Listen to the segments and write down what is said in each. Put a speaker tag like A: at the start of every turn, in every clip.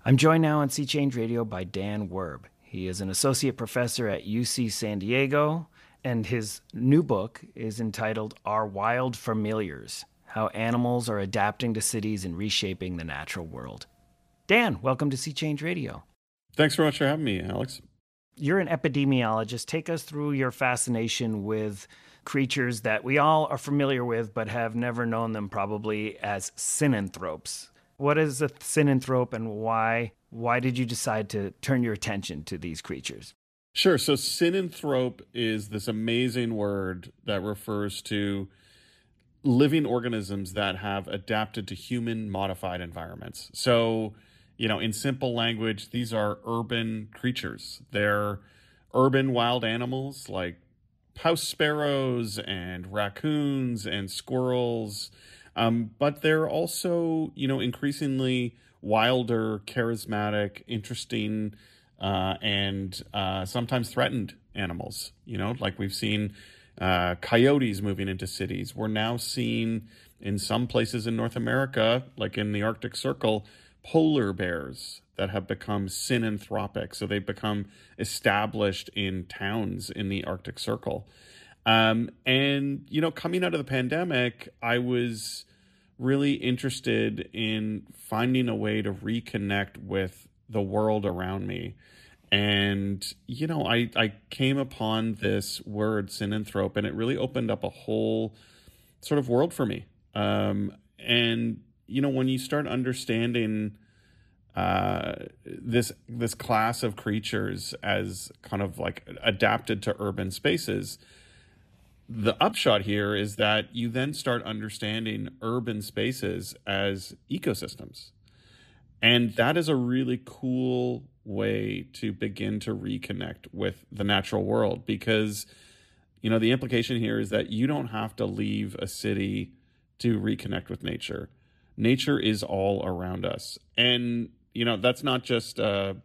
A: I'm joined now on Sea Change Radio by Dan Werb. He is an associate professor at UC San Diego, and his new book is entitled Our Wild Familiars: How Animals Are Adapting to Cities and Reshaping the Natural World. Dan, welcome to Sea Change Radio.
B: Thanks very much for having me, Alex.
A: You're an epidemiologist. Take us through your fascination with creatures that we all are familiar with but have never known them probably as synanthropes. What is a synanthrope, and why did you decide to turn your attention to these creatures?
B: Sure. So synanthrope is this amazing word that refers to living organisms that have adapted to human-modified environments. So, in simple language, these are urban creatures. They're urban wild animals like house sparrows and raccoons and squirrels. But they're also, increasingly wilder, charismatic, interesting, and sometimes threatened animals. Like we've seen coyotes moving into cities. We're now seeing in some places in North America, like in the Arctic Circle, polar bears that have become synanthropic. So they've become established in towns in the Arctic Circle. And, coming out of the pandemic, I was really interested in finding a way to reconnect with the world around me. And, I came upon this word synanthrope, and it really opened up a whole sort of world for me. And, when you start understanding this class of creatures as kind of like adapted to urban spaces, the upshot here is that you then start understanding urban spaces as ecosystems. And that is a really cool way to begin to reconnect with the natural world, because, the implication here is that you don't have to leave a city to reconnect with nature. Nature is all around us. And, that's not just a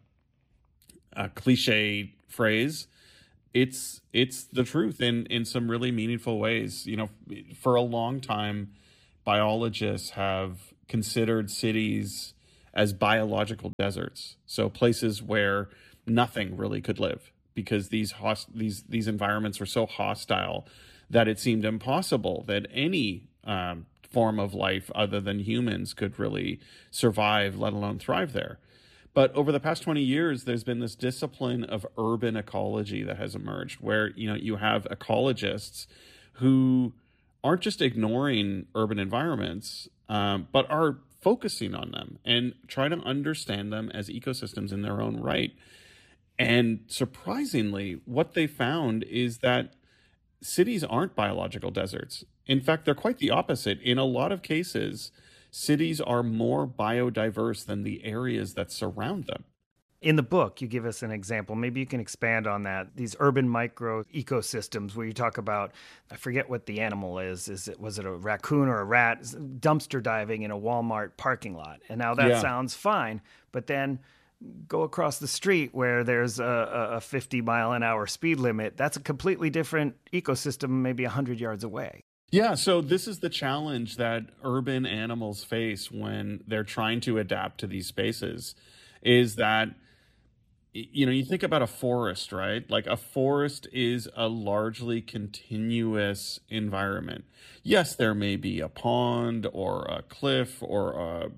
B: cliche phrase. It's the truth in some really meaningful ways. For a long time, biologists have considered cities as biological deserts. So places where nothing really could live, because these environments were so hostile that it seemed impossible that any form of life other than humans could really survive, let alone thrive there. But over the past 20 years, there's been this discipline of urban ecology that has emerged, where, you have ecologists who aren't just ignoring urban environments, but are focusing on them and trying to understand them as ecosystems in their own right. And surprisingly, what they found is that cities aren't biological deserts. In fact, they're quite the opposite. In a lot of cases, cities are more biodiverse than the areas that surround them.
A: In the book, you give us an example. Maybe you can expand on that. These urban micro ecosystems where you talk about, I forget what the animal is. Was it a raccoon or a rat? Dumpster diving in a Walmart parking lot. And now that sounds fine, but then go across the street where there's a 50 mile an hour speed limit. That's a completely different ecosystem, maybe 100 yards away.
B: Yeah, so this is the challenge that urban animals face when they're trying to adapt to these spaces, is that, you think about a forest, right? Like a forest is a largely continuous environment. Yes, there may be a pond or a cliff or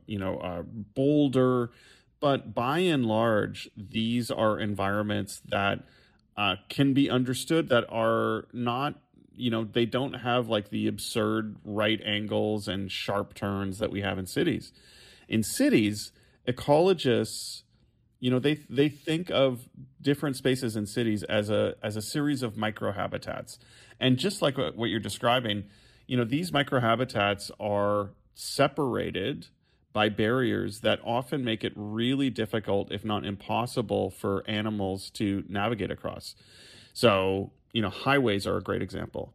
B: a boulder, but by and large, these are environments that can be understood, that are not, they don't have like the absurd right angles and sharp turns that we have in cities. In cities, ecologists, they think of different spaces in cities as a series of microhabitats. And just like what you're describing, these microhabitats are separated by barriers that often make it really difficult, if not impossible, for animals to navigate across. So, highways are a great example.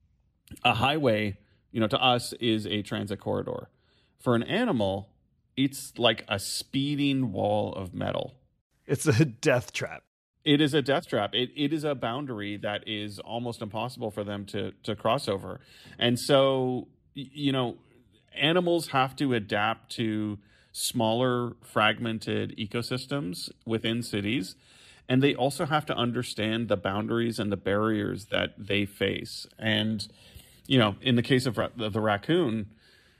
B: A highway, to us is a transit corridor. For an animal, it's like a speeding wall of metal.
A: It's a death trap.
B: It is a death trap. It is a boundary that is almost impossible for them to cross over. And so, animals have to adapt to smaller fragmented ecosystems within cities, and they also have to understand the boundaries and the barriers that they face. And in the case of the raccoon,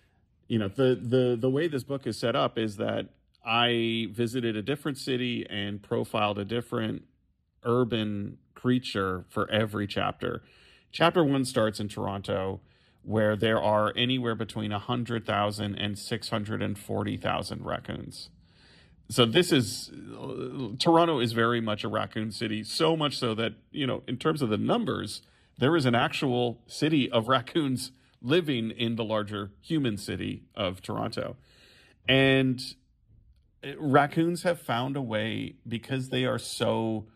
B: the way this book is set up is that I visited a different city and profiled a different urban creature for every chapter. Chapter 1 starts in Toronto, where there are anywhere between 100,000 and 640,000 raccoons. So Toronto is very much a raccoon city, so much so that, in terms of the numbers, there is an actual city of raccoons living in the larger human city of Toronto. And raccoons have found a way, because they are so,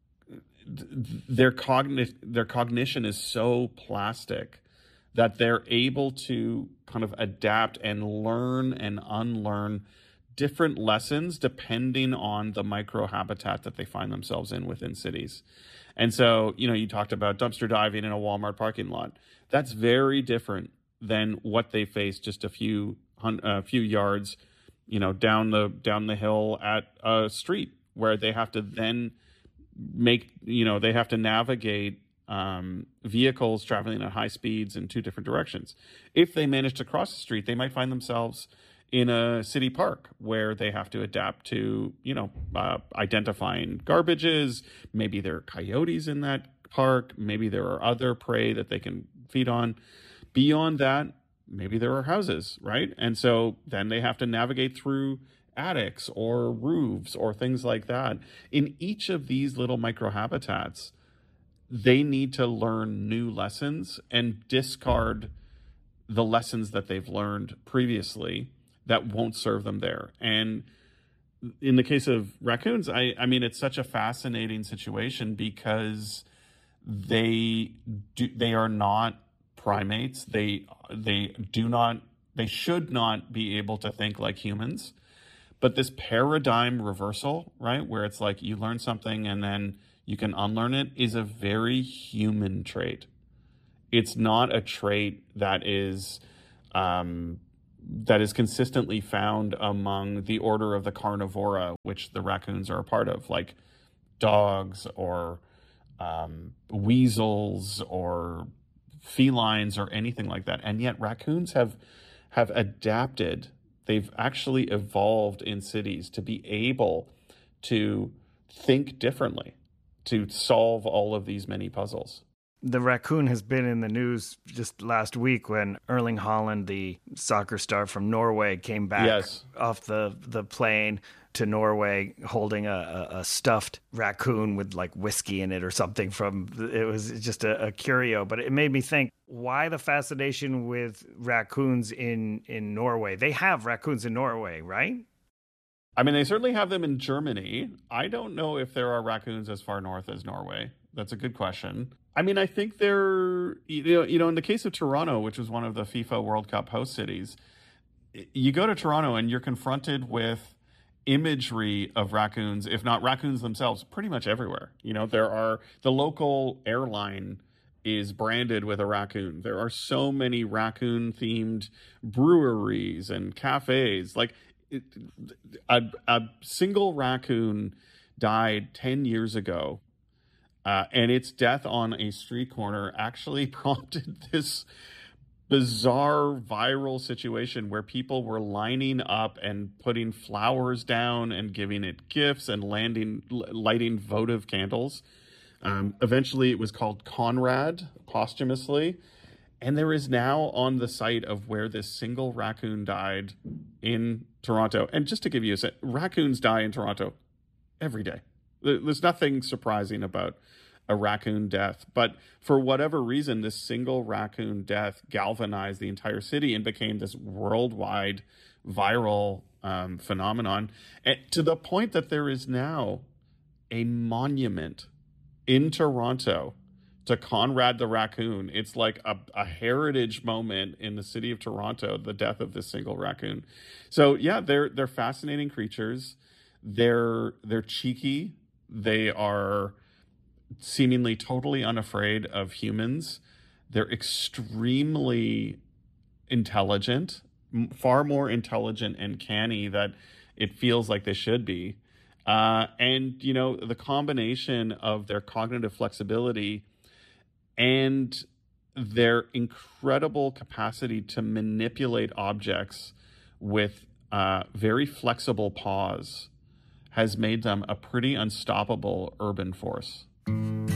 B: their cognition is so plastic, that they're able to kind of adapt and learn and unlearn different lessons depending on the microhabitat that they find themselves in within cities. And so, you talked about dumpster diving in a Walmart parking lot. That's very different than what they face just a few yards, down the hill at a street, where they have to then they have to navigate vehicles traveling at high speeds in two different directions. If they manage to cross the street, they might find themselves in a city park where they have to adapt to, identifying garbages. Maybe there are coyotes in that park. Maybe there are other prey that they can feed on. Beyond that, maybe there are houses, right? And so then they have to navigate through attics or roofs or things like that. In each of these little microhabitats, they need to learn new lessons and discard the lessons that they've learned previously that won't serve them there. And in the case of raccoons, I mean, it's such a fascinating situation, because they are not primates. They should not be able to think like humans. But this paradigm reversal, right, where it's like you learn something and then you can unlearn it, is a very human trait. It's not a trait that is consistently found among the order of the Carnivora, which the raccoons are a part of, like dogs or weasels or felines or anything like that. And yet raccoons have adapted. They've actually evolved in cities to be able to think differently, to solve all of these many puzzles.
A: The raccoon has been in the news just last week when Erling Haaland, the soccer star from Norway, came back off the plane to Norway holding a stuffed raccoon with like whiskey in it or something. It was just a curio, but it made me think, why the fascination with raccoons in Norway? They have raccoons in Norway, right?
B: I mean, they certainly have them in Germany. I don't know if there are raccoons as far north as Norway. That's a good question. I mean, I think they're, in the case of Toronto, which was one of the FIFA World Cup host cities, you go to Toronto and you're confronted with imagery of raccoons, if not raccoons themselves, pretty much everywhere. The local airline is branded with a raccoon. There are so many raccoon-themed breweries and cafes. Like, a single raccoon died 10 years ago. And its death on a street corner actually prompted this bizarre viral situation where people were lining up and putting flowers down and giving it gifts and lighting votive candles. Eventually, it was called Conrad posthumously. And there is now on the site of where this single raccoon died in Toronto. And just to give you a sense, raccoons die in Toronto every day. There's nothing surprising about a raccoon death. But for whatever reason, this single raccoon death galvanized the entire city and became this worldwide viral phenomenon, and to the point that there is now a monument in Toronto to Conrad the raccoon. It's like a heritage moment in the city of Toronto, the death of this single raccoon. So yeah, they're fascinating creatures. They're cheeky. They are seemingly totally unafraid of humans. They're extremely intelligent. far more intelligent and canny that it feels like they should be. And, the combination of their cognitive flexibility and their incredible capacity to manipulate objects with very flexible paws has made them a pretty unstoppable urban force.